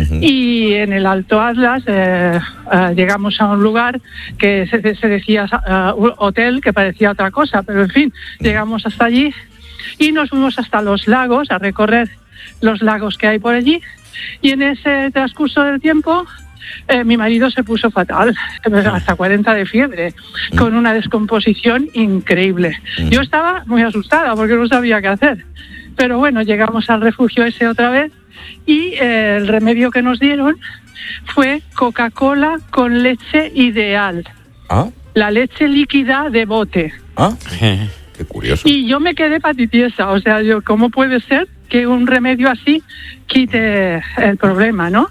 y en el Alto Atlas llegamos a un lugar que se decía hotel, que parecía otra cosa, pero en fin, llegamos hasta allí y nos fuimos hasta los lagos, a recorrer los lagos que hay por allí, y en ese transcurso del tiempo mi marido se puso fatal, hasta 40 de fiebre, con una descomposición increíble. Yo estaba muy asustada porque no sabía qué hacer. Pero bueno, llegamos al refugio ese otra vez y el remedio que nos dieron fue Coca-Cola con leche ideal. La leche líquida de bote. Qué curioso. Y yo me quedé patitiesa, o sea, ¿cómo puede ser que un remedio así quite el problema, no?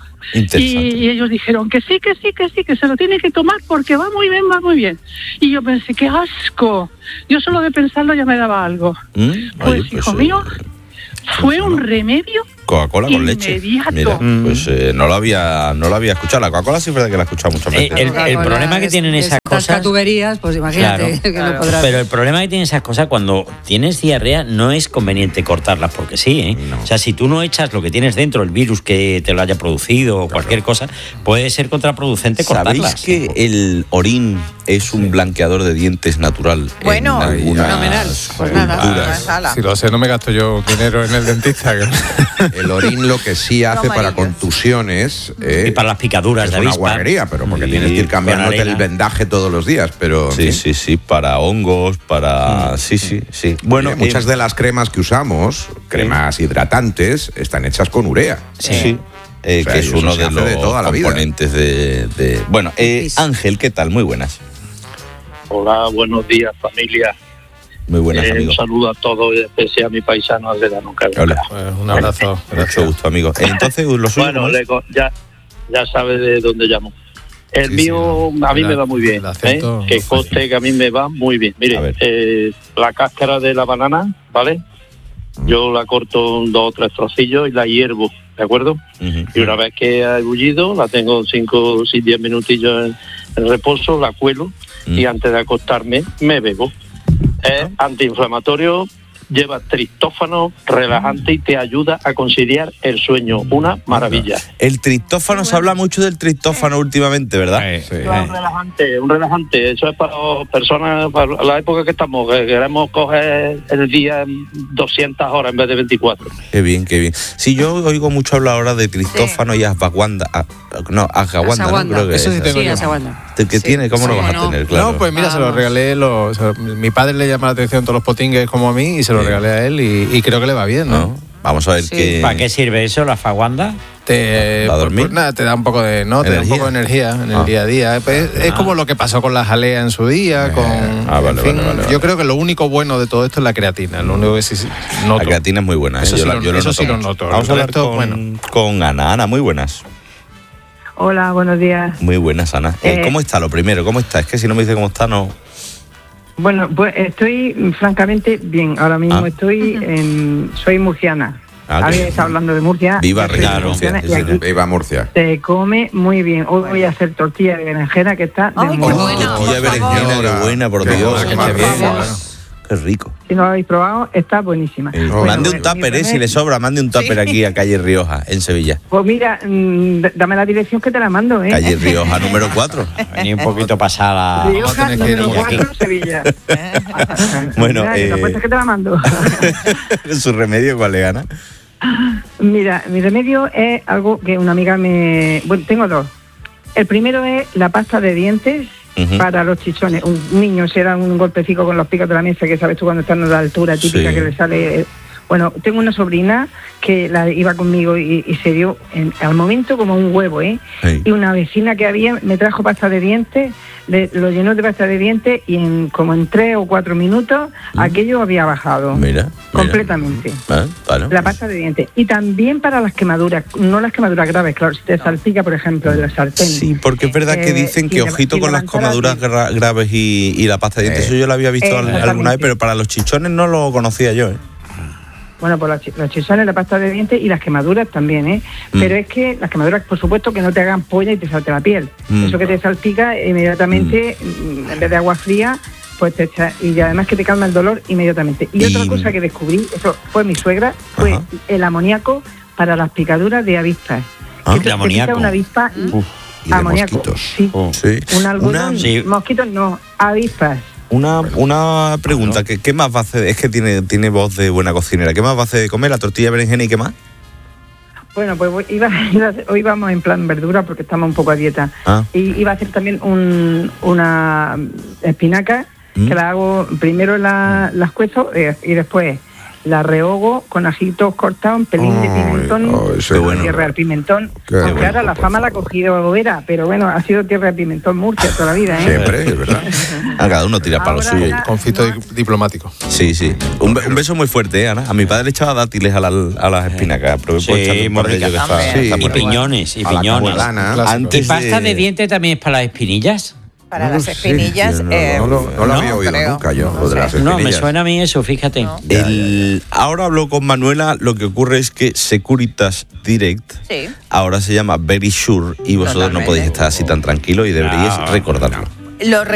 Y ellos dijeron que sí, que se lo tiene que tomar porque va muy bien. Y yo pensé, qué asco. Yo solo de pensarlo ya me daba algo. Pues hijo mío, fue un remedio Coca-Cola con leche. Mira, pues no lo había escuchado. La Coca-Cola sí es verdad que la he escuchado muchas veces. El problema que tienen esas cosas... tuberías, pues imagínate. Que no podrás... Pero el problema que tienen esas cosas, cuando tienes diarrea, no es conveniente cortarlas, porque sí, ¿eh? No. O sea, si tú no echas lo que tienes dentro, el virus que te lo haya producido o cualquier cosa, puede ser contraproducente cortarlas. ¿Sabéis que el orín es un blanqueador de dientes natural? Bueno, fenomenal. Pues nada, si lo sé, no me gasto yo dinero en el dentista. El orín lo que sí hace para contusiones y para las picaduras de avispa. Es una guarrería, pero porque tienes que ir cambiándote el vendaje todos los días. Pero sí, para hongos, para... Sí. Bueno, muchas de las cremas que usamos, cremas hidratantes, están hechas con urea. Sí. Que es uno de los componentes de... Bueno, Ángel, ¿qué tal? Muy buenas. Hola, buenos días, familia. Muy buenas, amigo. Un saludo a todos, y especial a mi paisano Alvedano. Hola. Un abrazo. Mucho gusto, amigo. Entonces, lo suyo... Bueno, ya sabes de dónde llamo. El mío a mí me va muy bien. Que conste que a mí me va muy bien. Mire, la cáscara de la banana, ¿vale? Yo la corto en 2 o 3 trocillos y la hiervo, ¿de acuerdo? Y una vez que ha ebullido, la tengo 5 o 10 minutillos en reposo, la cuelo y antes de acostarme me bebo. Es antiinflamatorio, lleva triptófano, relajante y te ayuda a conciliar el sueño. Una maravilla. El triptófano, se habla mucho del triptófano últimamente, ¿verdad? Sí. Un relajante. Eso es para personas, para la época que estamos, que queremos coger el día en 200 horas en vez de 24. Qué bien. Sí, yo oigo mucho hablar ahora de triptófano y ashwagandha. Ashwagandha, ¿no? Creo que eso sí tengo ashwagandha. ¿Qué tiene? ¿Cómo lo vas a tener? Claro. No, pues mira, se lo regalé. Mi padre le llama la atención todos los potingues como a mí y se lo regalé a él y creo que le va bien, ¿no? Vamos a ver qué... ¿Para qué sirve eso, la ashwagandha? ¿Para dormir? Pues nada, te da un poco de energía en el día a día. Pues es como lo que pasó con la jalea en su día, vale. Yo creo que lo único bueno de todo esto es la creatina. Lo único que sí noto. La creatina es muy buena. Eso sí lo noto. Vamos a hablar con Ana. Ana, muy buenas. Hola, buenos días. Muy buenas, Ana. ¿Cómo está lo primero? ¿Cómo está? Es que si no me dice cómo está, no... Bueno, pues estoy francamente bien. Ahora mismo soy murciana. Había estado hablando de Murcia. Viva Murcia. Viva Murcia. Se come muy bien. Hoy voy a hacer tortilla de berenjena que está de ¡ay, qué buena! Tortilla de berenjena, qué buena, por Dios. Qué rico. Si no lo habéis probado, está buenísima. Mande un tupper, si le sobra, mande un tupper aquí a Calle Rioja, en Sevilla. Pues mira, dame la dirección que te la mando, ¿eh? Calle Rioja, número 4. Vení un poquito pasada. Rioja, número 4, Sevilla. Bueno, mira, que te la mando. ¿Su remedio cuál es, Ana? Mira, mi remedio es algo que una amiga me... Bueno, tengo dos. El primero es la pasta de dientes para los chichones. Un niño se da un golpecito con los picos de la mesa, que sabes tú cuando están a la altura típica que le sale... Bueno, tengo una sobrina que la iba conmigo y se dio al momento como un huevo, ¿eh? Sí. Y una vecina que había me trajo pasta de dientes, lo llenó de pasta de dientes y como en 3 o 4 minutos aquello había bajado. Completamente. Vale. La pasta de dientes. Y también para las quemaduras, no las quemaduras graves, claro, si te salpica, por ejemplo, de la sartén. Sí, porque es verdad que dicen que ojito con las quemaduras graves y la pasta de dientes. Eso yo lo había visto alguna vez, pero para los chichones no lo conocía yo, ¿eh? Bueno, pues los chichones, la pasta de dientes y las quemaduras también, ¿eh? Pero es que las quemaduras, por supuesto, que no te hagan polla y te salte la piel. Eso que te salpica inmediatamente, en vez de agua fría, pues te echa, y además que te calma el dolor inmediatamente. Y otra cosa que descubrí, eso fue mi suegra, fue el amoníaco para las picaduras de avispas. ¿El amoníaco? Una avispa y amoníaco. Sí. Un algodón, mosquitos no, avispas. Una pregunta, ¿qué más va a hacer? Es que tiene voz de buena cocinera. ¿Qué más va a hacer de comer? ¿La tortilla de berenjena y qué más? Bueno, pues hoy vamos en plan verdura porque estamos un poco a dieta. Y iba a hacer también una espinaca que la hago, primero las cuezo y después la rehogo con ajitos cortados, un pelín de pimentón, tierra de pimentón. Aunque ahora la fama la ha cogido Vera, pero bueno, ha sido tierra de pimentón Murcia toda la vida, ¿eh? Siempre, es verdad. Cada uno tira para lo suyo. Confito diplomático. Sí. Un beso muy fuerte, Ana. A mi padre le echaba dátiles a las espinacas. Y piñones. Y pasta de dientes también es para las espinillas. Para las espinillas... No lo había oído nunca yo, lo de las espinillas. No, me suena a mí eso, fíjate. Ahora hablo con Manuela, lo que ocurre es que Securitas Direct ahora se llama Very Sure y vosotros no podéis estar así tan tranquilos y deberíais recordarlo.